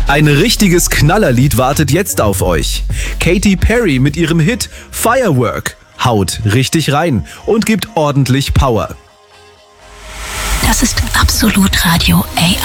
Ein richtiges Knallerlied wartet jetzt auf euch. Katy Perry mit ihrem Hit Firework haut richtig rein und gibt ordentlich Power. Das ist Absolut Radio AI.